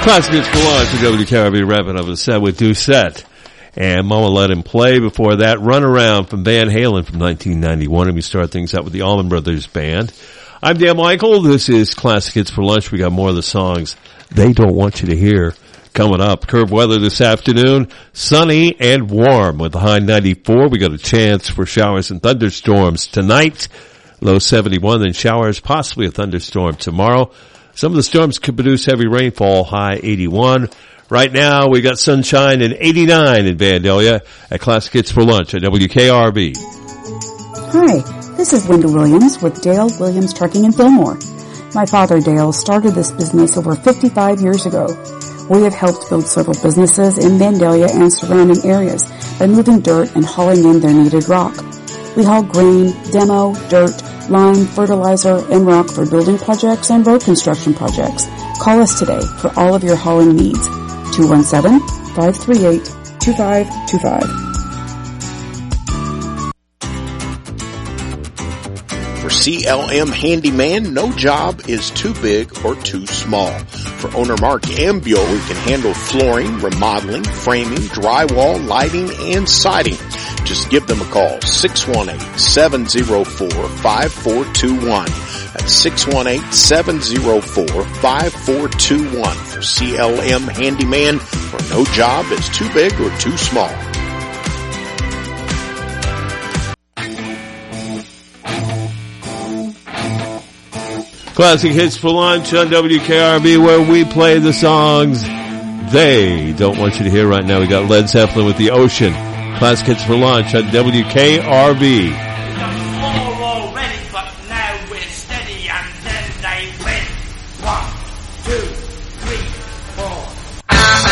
Classic Hits for Lunch at WKRB, wrapping up a set with Doucette and Mama Let Him Play. Before that, Run Around from Van Halen from 1991, and we start things out with the Allman Brothers Band. I'm Dan Michael. This is Classic Hits for Lunch. We got more of the songs they don't want you to hear coming up. Curve weather this afternoon, sunny and warm with a high 94. We got a chance for showers and thunderstorms tonight, low 71, then showers, possibly a thunderstorm tomorrow. Some of the storms could produce heavy rainfall, high 81. Right now, we got sunshine and 89 in Vandalia at Classic Hits for Lunch at WKRB. Hi, this is Linda Williams with Dale Williams Trucking in Fillmore. My father, Dale, started this business over 55 years ago. We have helped build several businesses in Vandalia and surrounding areas by moving dirt and hauling in their needed rock. We haul grain, demo, dirt, lime, fertilizer, and rock for building projects and road construction projects. Call us today for all of your hauling needs. 217-538-2525. For CLM Handyman, no job is too big or too small. For owner Mark Ambio, we can handle flooring, remodeling, framing, drywall, lighting, and siding. Just give them a call, 618-704-5421. That's 618-704-5421 for CLM Handyman, where no job is too big or too small. Classic Hits for Lunch on WKRB, where we play the songs they don't want you to hear right now. We got Led Zeppelin with The Ocean. Classic Hits for Lunch on WKRB.